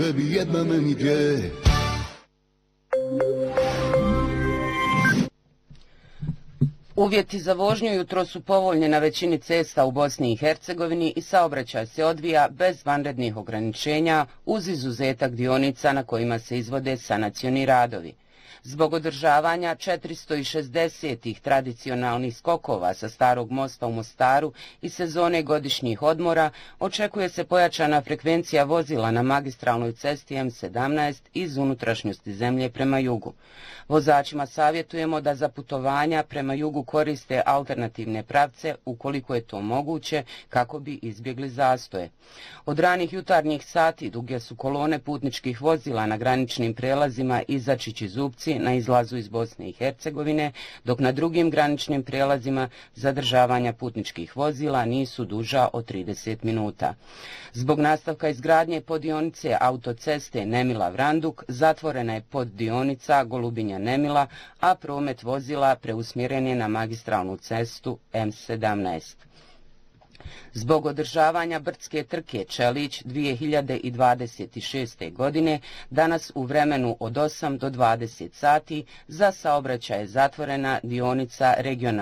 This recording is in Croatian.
Uvjeti za vožnju jutro su povoljni na većini cesta u Bosni i Hercegovini i saobraćaj se odvija bez vanrednih ograničenja uz izuzetak dionica na kojima se izvode sanacioni radovi. Zbog održavanja 460 tradicionalnih skokova sa Starog mosta u Mostaru i sezone godišnjih odmora, očekuje se pojačana frekvencija vozila na magistralnoj cesti M17 iz unutrašnjosti zemlje prema jugu. Vozačima savjetujemo da za putovanja prema jugu koriste alternativne pravce ukoliko je to moguće kako bi izbjegli zastoje. Od ranih jutarnjih sati duge su kolone putničkih vozila na graničnim prelazima Izačić i Zupci na izlazu iz Bosne i Hercegovine, dok na drugim graničnim prelazima zadržavanja putničkih vozila nisu duža od 30 minuta. Zbog nastavka izgradnje poddionice autoceste Nemila-Vranduk zatvorena je poddionica Golubinja-Nemila, a promet vozila preusmjeren je na magistralnu cestu M17. Zbog održavanja brdske trke Čelić 2026. godine, danas u vremenu od 8 do 20 sati za saobraćaj je zatvorena dionica regionalne